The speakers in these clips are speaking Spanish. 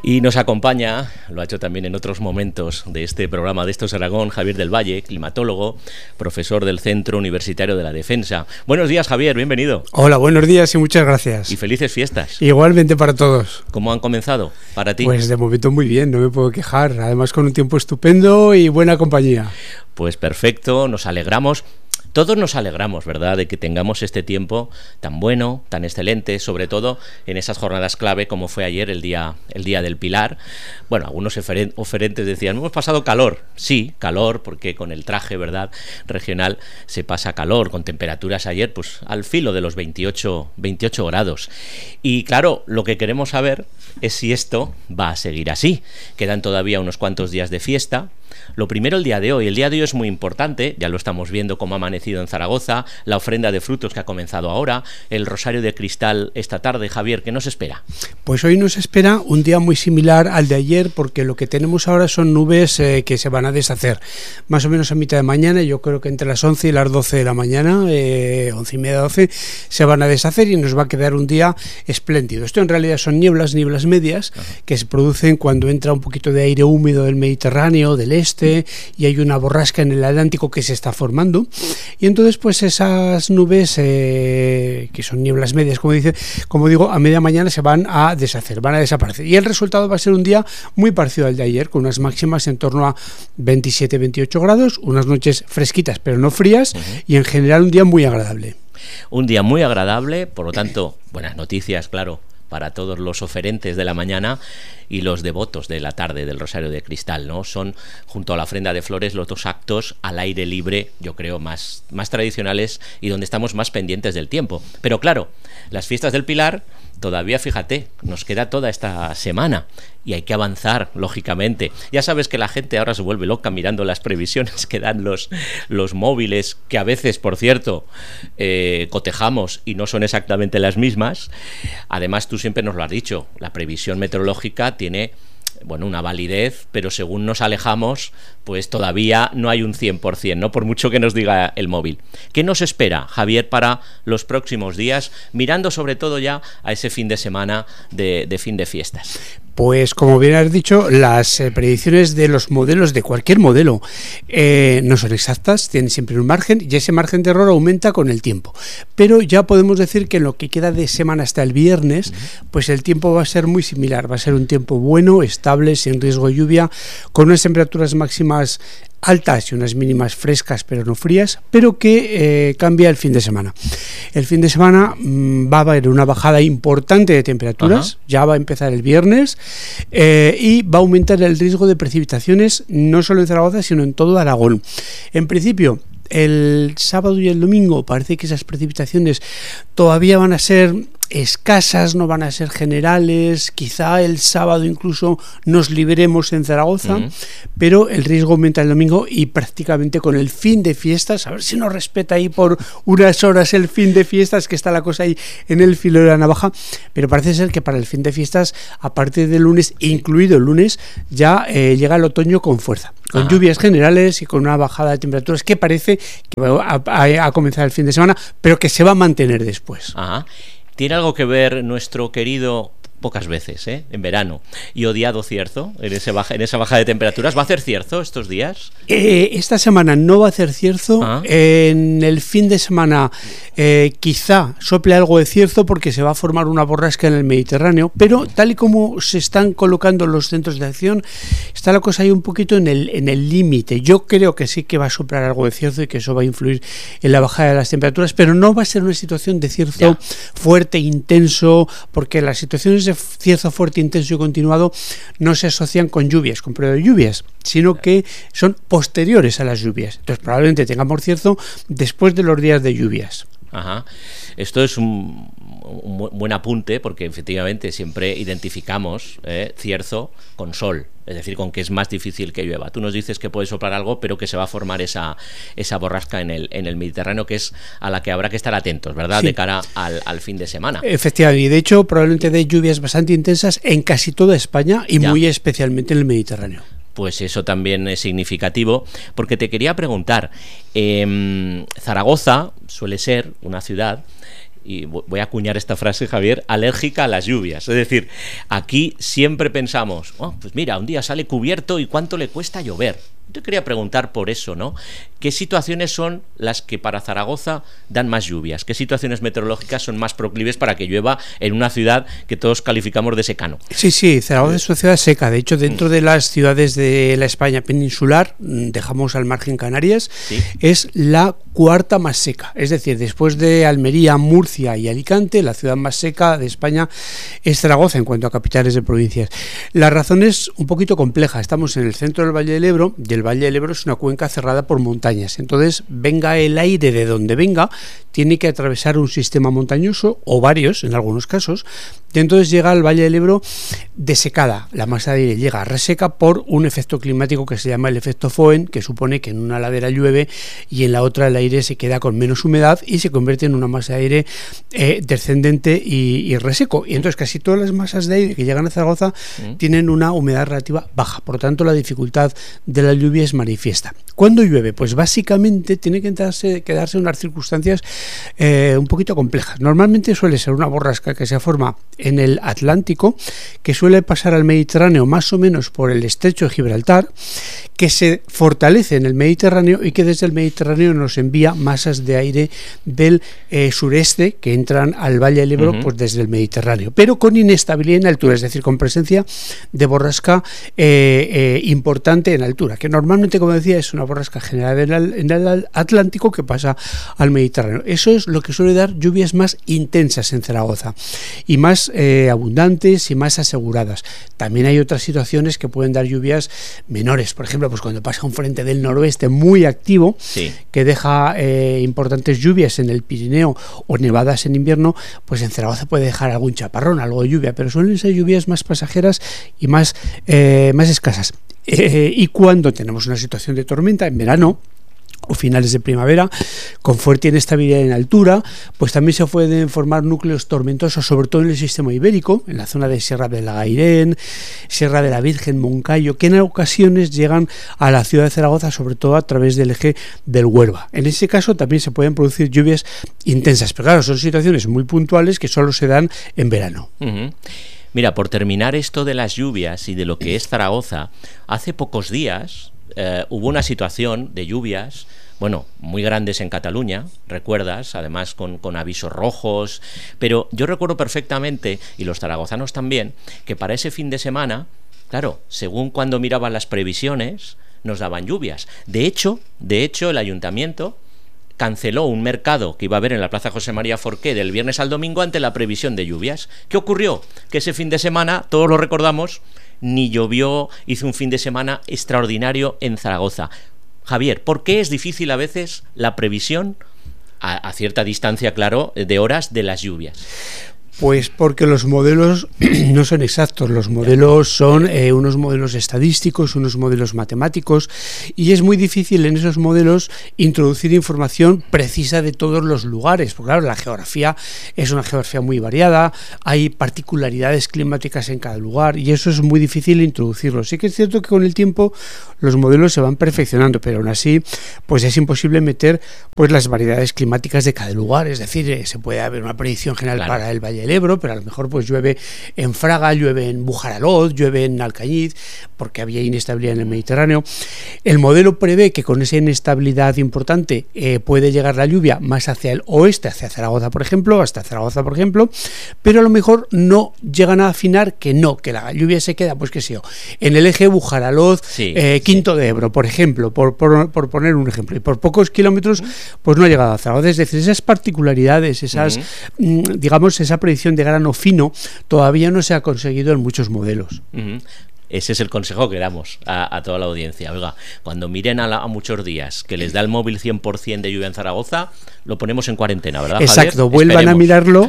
Y nos acompaña, lo ha hecho también en otros momentos de este programa de Esto es Aragón, Javier del Valle, climatólogo, profesor del Centro Universitario de la Defensa. Buenos días, Javier, bienvenido. Hola, buenos días y muchas gracias. Y felices fiestas. Igualmente para todos. ¿Cómo han comenzado para ti? Pues de momento muy bien, no me puedo quejar. Además con un tiempo estupendo y buena compañía. Pues perfecto, nos alegramos. Todos nos alegramos, ¿verdad?, de que tengamos este tiempo tan bueno, tan excelente, sobre todo en esas jornadas clave como fue ayer el día del Pilar. Bueno, algunos oferentes decían, hemos pasado calor. Sí, calor, porque con el traje, ¿verdad?, regional se pasa calor, con temperaturas ayer pues al filo de los 28 grados. Y claro, lo que queremos saber es si esto va a seguir así. Quedan todavía unos cuantos días de fiesta. Lo primero, el día de hoy. El día de hoy es muy importante, ya lo estamos viendo cómo ha amanecido en Zaragoza, la ofrenda de frutos que ha comenzado ahora, el rosario de cristal esta tarde. Javier, ¿qué nos espera? Pues hoy nos espera un día muy similar al de ayer, porque lo que tenemos ahora son nubes que se van a deshacer. Más o menos a mitad de mañana, yo creo que entre las 11 y las 12 de la mañana, 11 y media, 12, se van a deshacer y nos va a quedar un día espléndido. Esto en realidad son nieblas medias, que se producen cuando entra un poquito de aire húmedo del Mediterráneo, del este, y hay una borrasca en el Atlántico que se está formando, y entonces pues esas nubes que son nieblas medias, como digo, a media mañana se van a deshacer, van a desaparecer, y el resultado va a ser un día muy parecido al de ayer, con unas máximas en torno a 27-28 grados, unas noches fresquitas pero no frías, y en general un día muy agradable. Un día muy agradable, por lo tanto, buenas noticias, claro, para todos los oferentes de la mañana y los devotos de la tarde del Rosario de Cristal, ¿no? Son, junto a la ofrenda de flores, los dos actos al aire libre, yo creo, más tradicionales y donde estamos más pendientes del tiempo. Pero claro, las fiestas del Pilar, todavía, fíjate, nos queda toda esta semana y hay que avanzar, lógicamente. Ya sabes que la gente ahora se vuelve loca mirando las previsiones que dan los móviles, que a veces, por cierto, cotejamos y no son exactamente las mismas. Además, tú siempre nos lo has dicho, la previsión meteorológica tiene, bueno, una validez, pero según nos alejamos, pues todavía no hay un 100%, ¿no? Por mucho que nos diga el móvil. ¿Qué nos espera, Javier, para los próximos días, mirando sobre todo ya a ese fin de semana de fin de fiestas? Pues como bien has dicho, las predicciones de los modelos, de cualquier modelo, no son exactas, tienen siempre un margen y ese margen de error aumenta con el tiempo. Pero ya podemos decir que en lo que queda de semana hasta el viernes, pues el tiempo va a ser muy similar, va a ser un tiempo bueno, estable, sin riesgo de lluvia, con unas temperaturas máximas altas y unas mínimas frescas pero no frías, pero que cambia el fin de semana. El fin de semana va a haber una bajada importante de temperaturas, ya va a empezar el viernes, y va a aumentar el riesgo de precipitaciones no solo en Zaragoza sino en todo Aragón. En principio, el sábado y el domingo parece que esas precipitaciones todavía van a ser escasas, no van a ser generales, quizá el sábado incluso nos libremos en Zaragoza, pero el riesgo aumenta el domingo y prácticamente con el fin de fiestas, a ver si nos respeta ahí por unas horas el fin de fiestas, que está la cosa ahí en el filo de la navaja, pero parece ser que para el fin de fiestas, a partir del lunes, incluido el lunes, ya llega el otoño con fuerza, con lluvias generales y con una bajada de temperaturas que parece que va a comenzar el fin de semana, pero que se va a mantener después. ¿Tiene algo que ver nuestro querido, pocas veces, en verano, y odiado cierzo, en esa baja de temperaturas? ¿Va a hacer cierzo estos días? Esta semana no va a hacer cierzo. En el fin de semana quizá sople algo de cierzo porque se va a formar una borrasca en el Mediterráneo, pero tal y como se están colocando los centros de acción, está la cosa ahí un poquito en el límite. Yo creo que sí que va a soplar algo de cierzo y que eso va a influir en la bajada de las temperaturas, pero no va a ser una situación de cierzo fuerte, intenso, porque las situaciones de cierzo fuerte, intenso y continuado no se asocian con lluvias, con periodo de lluvias, sino que son posteriores a las lluvias. Entonces probablemente tengamos cierzo después de los días de lluvias. Esto es un buen apunte, porque efectivamente siempre identificamos cierzo con sol, es decir, con que es más difícil que llueva. Tú nos dices que puede soplar algo, pero que se va a formar esa borrasca en el Mediterráneo, que es a la que habrá que estar atentos, ¿verdad? Sí. De cara al fin de semana. Efectivamente, y de hecho probablemente de lluvias bastante intensas en casi toda España y muy especialmente en el Mediterráneo. Pues eso también es significativo, porque te quería preguntar, Zaragoza suele ser una ciudad y voy a acuñar esta frase, Javier, alérgica a las lluvias. Es decir, aquí siempre pensamos, pues mira, un día sale cubierto y cuánto le cuesta llover. Yo quería preguntar por eso, ¿no? ¿Qué situaciones son las que para Zaragoza dan más lluvias? ¿Qué situaciones meteorológicas son más proclives para que llueva en una ciudad que todos calificamos de secano? Sí, Zaragoza es una ciudad seca. De hecho, dentro de las ciudades de la España peninsular, dejamos al margen Canarias, ¿sí? Es la cuarta más seca. Es decir, después de Almería, Murcia y Alicante, la ciudad más seca de España es Zaragoza en cuanto a capitales de provincias. La razón es un poquito compleja. Estamos en el centro del Valle del Ebro, y el Valle del Ebro es una cuenca cerrada por montañas. Entonces, venga el aire de donde venga, tiene que atravesar un sistema montañoso, o varios en algunos casos, y entonces llega al Valle del Ebro desecada. La masa de aire llega reseca por un efecto climático que se llama el efecto Foehn, que supone que en una ladera llueve y en la otra el aire se queda con menos humedad y se convierte en una masa de aire descendente y reseco. Y entonces casi todas las masas de aire que llegan a Zaragoza tienen una humedad relativa baja. Por lo tanto, la dificultad de la lluvia es manifiesta. ¿Cuándo llueve? Pues básicamente tiene que quedarse en unas circunstancias un poquito complejas. Normalmente suele ser una borrasca que se forma en el Atlántico, que suele pasar al Mediterráneo más o menos por el estrecho de Gibraltar, que se fortalece en el Mediterráneo y que desde el Mediterráneo nos envía masas de aire del sureste que entran al Valle del Ebro pues desde el Mediterráneo, pero con inestabilidad en altura, es decir, con presencia de borrasca importante en altura, que normalmente, como decía, es una borrasca generada en el Atlántico que pasa al Mediterráneo. Eso es lo que suele dar lluvias más intensas en Zaragoza y más abundantes y más aseguradas. También hay otras situaciones que pueden dar lluvias menores, por ejemplo, pues cuando pasa un frente del noroeste muy activo, sí, que deja importantes lluvias en el Pirineo o nevadas en invierno, pues en Zaragoza puede dejar algún chaparrón, algo de lluvia, pero suelen ser lluvias más pasajeras y más escasas. Y cuando tenemos una situación de tormenta en verano o finales de primavera, con fuerte inestabilidad en altura, pues también se pueden formar núcleos tormentosos, sobre todo en el sistema ibérico, en la zona de Sierra de la Gairén, Sierra de la Virgen, Moncayo, que en ocasiones llegan a la ciudad de Zaragoza, sobre todo a través del eje del Huelva. En ese caso también se pueden producir lluvias intensas, pero claro, son situaciones muy puntuales que solo se dan en verano. Mira, por terminar esto de las lluvias y de lo que es Zaragoza, hace pocos días hubo una situación de lluvias, bueno, muy grandes en Cataluña, recuerdas, además con avisos rojos, pero yo recuerdo perfectamente, y los zaragozanos también, que para ese fin de semana, claro, según cuando miraban las previsiones, nos daban lluvias. De hecho, el ayuntamiento canceló un mercado que iba a haber en la Plaza José María Forqué del viernes al domingo ante la previsión de lluvias. ¿Qué ocurrió? Que ese fin de semana, todos lo recordamos, ni llovió, hizo un fin de semana extraordinario en Zaragoza. Javier, ¿por qué es difícil a veces la previsión, a cierta distancia, claro, de horas de las lluvias? Pues porque los modelos no son exactos, los modelos son unos modelos estadísticos, unos modelos matemáticos, y es muy difícil en esos modelos introducir información precisa de todos los lugares, porque claro, la geografía es una geografía muy variada, hay particularidades climáticas en cada lugar, y eso es muy difícil introducirlo. Sí que es cierto que con el tiempo los modelos se van perfeccionando, pero aún así pues es imposible meter pues las variedades climáticas de cada lugar, es decir, se puede haber una predicción general, claro, para el Valle del Ebro, pero a lo mejor pues llueve en Fraga, llueve en Bujaraloz, llueve en Alcañiz, porque había inestabilidad en el Mediterráneo. El modelo prevé que con esa inestabilidad importante puede llegar la lluvia más hacia el oeste, hacia Zaragoza, por ejemplo, pero a lo mejor no llegan a afinar que la lluvia se queda, pues qué sé yo, en el eje Bujaraloz, Quinto de Ebro, por ejemplo, por poner un ejemplo, y por pocos kilómetros pues no ha llegado a Zaragoza. Es decir, esas particularidades, esas digamos, esa predicción de grano fino todavía no se ha conseguido en muchos modelos. Ese es el consejo que damos a toda la audiencia. Oiga, cuando miren a muchos días que les da el móvil 100% de lluvia en Zaragoza, lo ponemos en cuarentena, ¿verdad, Javier? Exacto, vuelvan a mirarlo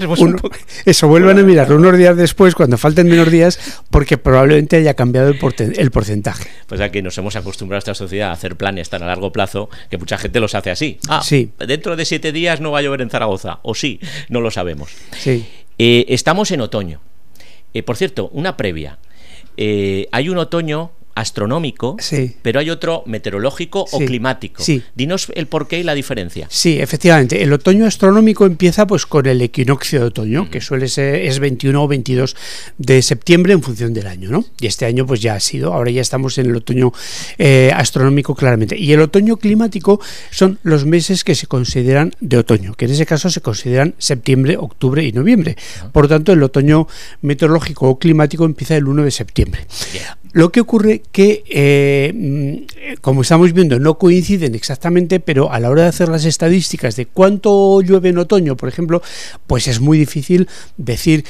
unos días después, cuando falten menos días, porque probablemente haya cambiado el porcentaje. Pues aquí nos hemos acostumbrado a esta sociedad a hacer planes tan a largo plazo que mucha gente los hace así. Sí. Dentro de 7 días no va a llover en Zaragoza, o sí, no lo sabemos. Sí. Estamos en otoño. Por cierto, una previa. Hay un otoño astronómico, sí, pero hay otro meteorológico sí, o climático. Sí. Dinos el porqué y la diferencia. Sí, efectivamente. El otoño astronómico empieza pues con el equinoccio de otoño, que suele ser, es 21 o 22 de septiembre en función del año, ¿no? Y este año pues ya ha sido, ahora ya estamos en el otoño astronómico claramente. Y el otoño climático son los meses que se consideran de otoño, que en ese caso se consideran septiembre, octubre y noviembre. Por lo tanto, el otoño meteorológico o climático empieza el 1 de septiembre. Bien. Lo que ocurre que, como estamos viendo, no coinciden exactamente, pero a la hora de hacer las estadísticas de cuánto llueve en otoño, por ejemplo, pues es muy difícil decir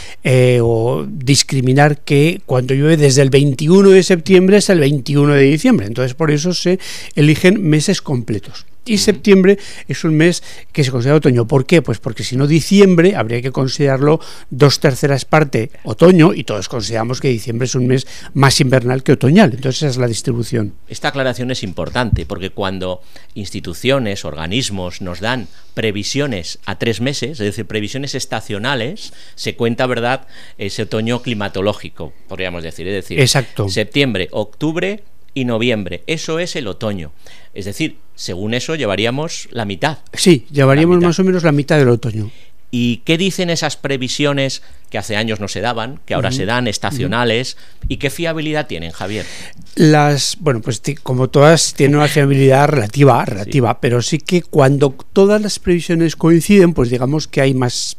o discriminar que cuando llueve desde el 21 de septiembre hasta el 21 de diciembre. Entonces, por eso se eligen meses completos. Y septiembre es un mes que se considera otoño. ¿Por qué? Pues porque si no, diciembre habría que considerarlo 2/3 parte otoño, y todos consideramos que diciembre es un mes más invernal que otoñal. Entonces esa es la distribución. Esta aclaración es importante porque cuando instituciones, organismos nos dan previsiones a 3 meses, es decir, previsiones estacionales, se cuenta, ¿verdad?, ese otoño climatológico, podríamos decir. Es decir, exacto, septiembre, octubre y noviembre. Eso es el otoño. Es decir, según eso llevaríamos la mitad. Sí, llevaríamos más o menos la mitad del otoño. ¿Y qué dicen esas previsiones que hace años no se daban, que ahora se dan, estacionales, y qué fiabilidad tienen, Javier? Bueno, pues como todas tienen una fiabilidad relativa, sí, pero sí que cuando todas las previsiones coinciden, pues digamos que hay más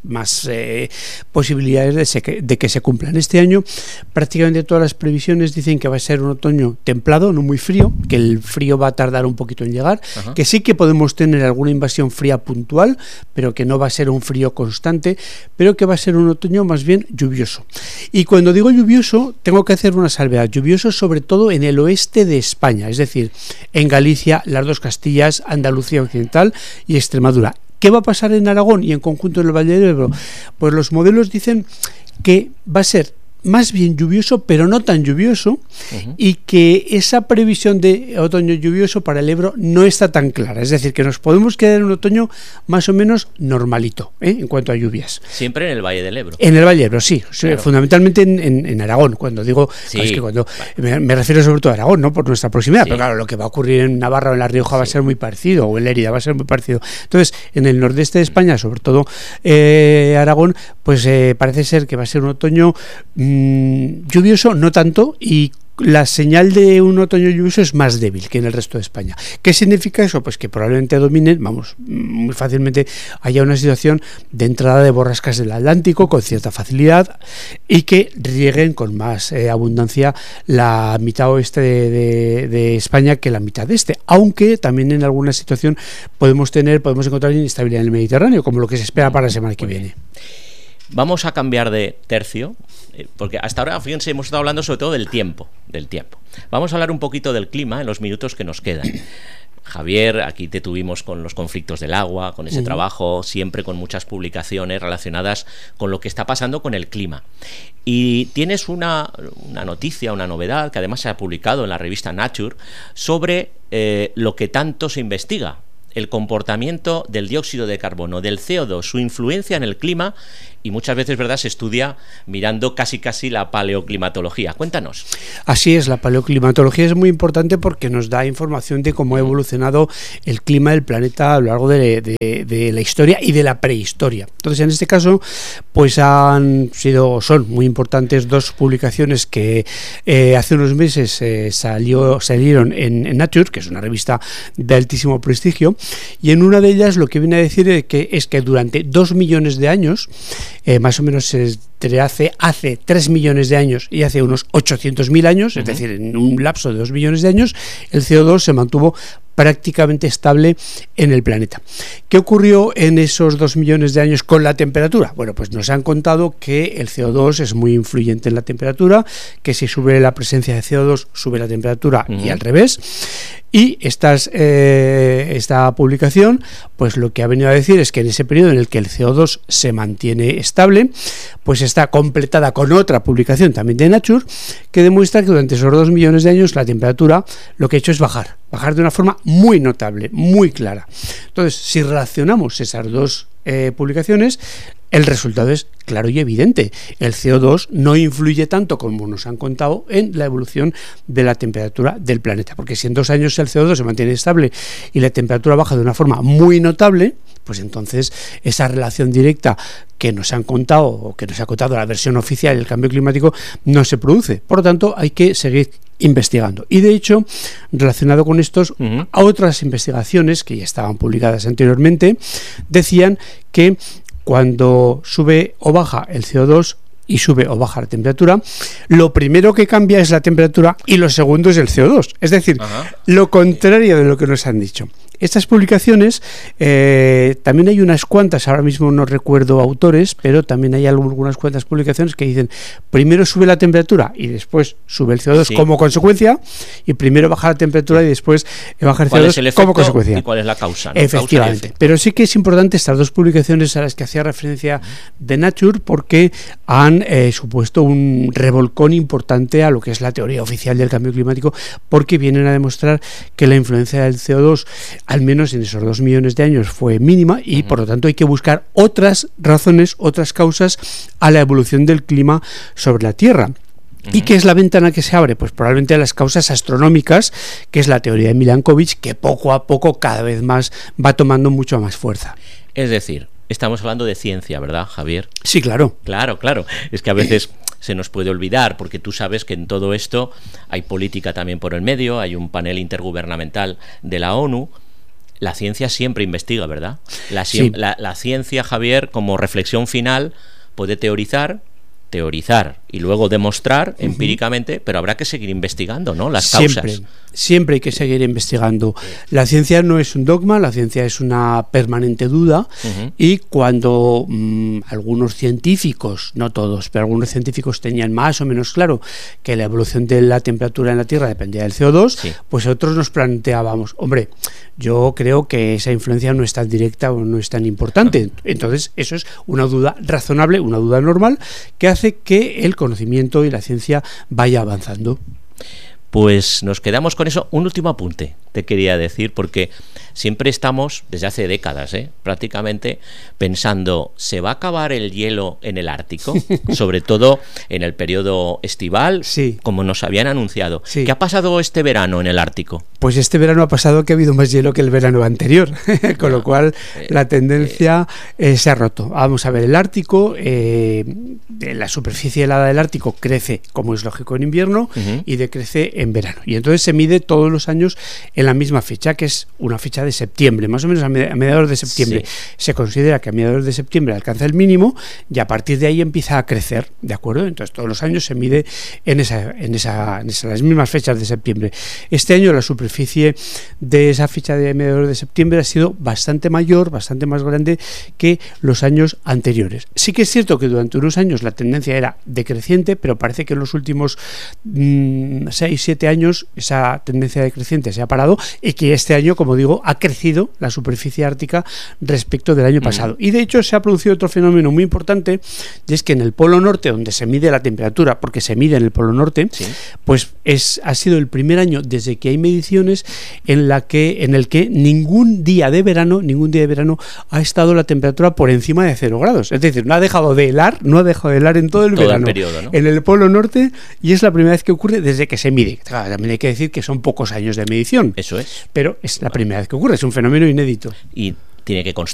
posibilidades de que se cumplan. Este año prácticamente todas las previsiones dicen que va a ser un otoño templado, no muy frío, que el frío va a tardar un poquito en llegar, que sí que podemos tener alguna invasión fría puntual, pero que no va a ser un frío constante, pero que va a ser un otoño más bien lluvioso. Y cuando digo lluvioso, tengo que hacer una salvedad. Lluvioso sobre todo en el oeste de España, es decir, en Galicia, las dos Castillas, Andalucía Occidental y Extremadura. ¿Qué va a pasar en Aragón y en conjunto en el Valle del Ebro? Pues los modelos dicen que va a ser más bien lluvioso, pero no tan lluvioso, y que esa previsión de otoño lluvioso para el Ebro no está tan clara. Es decir, que nos podemos quedar en un otoño más o menos normalito, en cuanto a lluvias. Siempre en el Valle del Ebro. En el Valle del Ebro, sí, claro. Fundamentalmente en Aragón. Cuando digo, sí, es que cuando me refiero sobre todo a Aragón, no por nuestra proximidad, sí, pero claro, lo que va a ocurrir en Navarra o en La Rioja va a ser muy parecido, o en Lérida va a ser muy parecido. Entonces, en el nordeste de España, sobre todo Aragón, pues parece ser que va a ser un otoño lluvioso, no tanto, y la señal de un otoño lluvioso es más débil que en el resto de España. ¿Qué significa eso? Pues que probablemente dominen, muy fácilmente haya una situación de entrada de borrascas del Atlántico con cierta facilidad y que rieguen con más abundancia la mitad oeste de España que la mitad este, aunque también en alguna situación podemos encontrar inestabilidad en el Mediterráneo, como lo que se espera para la semana que viene. Vamos a cambiar de tercio, porque hasta ahora, fíjense, hemos estado hablando sobre todo del tiempo. Vamos a hablar un poquito del clima en los minutos que nos quedan. Javier, aquí te tuvimos con los conflictos del agua, con ese trabajo, siempre con muchas publicaciones relacionadas con lo que está pasando con el clima. Y tienes una noticia, una novedad, que además se ha publicado en la revista Nature, sobre lo que tanto se investiga: el comportamiento del dióxido de carbono, del CO2, su influencia en el clima, y muchas veces, ¿verdad?, se estudia mirando casi la paleoclimatología. Cuéntanos. Así es, la paleoclimatología es muy importante porque nos da información de cómo ha evolucionado el clima del planeta a lo largo de la historia y de la prehistoria. Entonces, en este caso, pues son muy importantes dos publicaciones que hace unos meses salieron en Nature, que es una revista de altísimo prestigio, y en una de ellas lo que viene a decir es que durante 2 millones de años, más o menos hace 3 millones de años y hace unos 800.000 años, es decir, en un lapso de 2 millones de años, el CO2 se mantuvo prácticamente estable en el planeta. ¿Qué ocurrió en esos 2 millones de años con la temperatura? Bueno, pues nos han contado que el CO2 es muy influyente en la temperatura, que si sube la presencia de CO2 sube la temperatura y al revés. Y esta publicación, pues lo que ha venido a decir es que en ese periodo en el que el CO2 se mantiene estable, pues está completada con otra publicación también de Nature, que demuestra que durante esos 2 millones de años la temperatura lo que ha hecho es bajar de una forma muy notable, muy clara. Entonces, si relacionamos esas dos publicaciones, El resultado es claro y evidente. El CO2 no influye tanto como nos han contado en la evolución de la temperatura del planeta, porque si en 2 años el CO2 se mantiene estable y la temperatura baja de una forma muy notable, pues entonces esa relación directa que nos han contado o que nos ha contado la versión oficial del cambio climático no se produce. Por lo tanto, hay que seguir investigando. Y de hecho, relacionado con estos, a otras investigaciones que ya estaban publicadas anteriormente, decían que cuando sube o baja el CO2 y sube o baja la temperatura, lo primero que cambia es la temperatura y lo segundo es el CO2. Es decir, lo contrario de lo que nos han dicho. Estas publicaciones, también hay unas cuantas, ahora mismo no recuerdo autores, pero también hay algunas cuantas publicaciones que dicen primero sube la temperatura y después sube el CO2 como consecuencia, y primero baja la temperatura y después baja el CO2 como consecuencia. ¿Y cuál es la causa? ¿No? Efectivamente. Pero sí que es importante estas dos publicaciones a las que hacía referencia de Nature, porque han supuesto un revolcón importante a lo que es la teoría oficial del cambio climático, porque vienen a demostrar que la influencia del CO2 al menos en esos 2 millones de años fue mínima y por lo tanto hay que buscar otras razones, otras causas a la evolución del clima sobre la Tierra. ¿Y qué es la ventana que se abre? Pues probablemente las causas astronómicas, que es la teoría de Milankovitch, que poco a poco cada vez más va tomando mucho más fuerza. Es decir, estamos hablando de ciencia, ¿verdad, Javier? Sí, claro. Claro. Es que a veces se nos puede olvidar, porque tú sabes que en todo esto hay política también por el medio, hay un panel intergubernamental de la ONU. La ciencia siempre investiga, ¿verdad? La ciencia, Javier, como reflexión final, puede teorizar y luego demostrar empíricamente, pero habrá que seguir investigando, ¿no? Las causas. Siempre hay que seguir investigando. La ciencia no es un dogma, la ciencia es una permanente duda, y cuando algunos científicos, no todos, pero algunos científicos tenían más o menos claro que la evolución de la temperatura en la Tierra dependía del CO2, pues otros nos planteábamos, hombre, yo creo que esa influencia no es tan directa o no es tan importante. Entonces eso es una duda razonable, una duda normal, que hace que el conocimiento y la ciencia vaya avanzando. Pues nos quedamos con eso. Un último apunte te quería decir, porque siempre estamos, desde hace décadas, prácticamente, pensando, ¿se va a acabar el hielo en el Ártico? Sobre todo en el periodo estival, como nos habían anunciado. ¿Qué ha pasado este verano en el Ártico? Pues este verano ha pasado que ha habido más hielo que el verano anterior, con lo cual la tendencia se ha roto. Vamos a ver, el Ártico, la superficie helada del Ártico crece, como es lógico, en invierno y decrece en verano. Y entonces se mide todos los años en la misma fecha, que es una fecha de septiembre, más o menos a mediados de septiembre. Se considera que a mediados de septiembre alcanza el mínimo y a partir de ahí empieza a crecer, ¿de acuerdo? Entonces todos los años se mide en las mismas fechas de septiembre. Este año la superficie de esa fecha de mediados de septiembre ha sido bastante mayor, bastante más grande que los años anteriores. Sí que es cierto que durante unos años la tendencia era decreciente, pero parece que en los últimos 6-7 años esa tendencia decreciente se ha parado y que este año, como digo, ha crecido la superficie ártica respecto del año pasado. Y de hecho se ha producido otro fenómeno muy importante, y es que en el Polo Norte, donde se mide la temperatura, porque se mide en el Polo Norte, pues ha sido el primer año desde que hay mediciones en el que ningún día de verano ha estado la temperatura por encima de 0 grados. Es decir, no ha dejado de helar en todo el verano, periodo, ¿no? En el Polo Norte, y es la primera vez que ocurre desde que se mide. Claro, también hay que decir que son pocos años de medición. Eso es. Pero es la primera vez que ocurre, es un fenómeno inédito. Y tiene que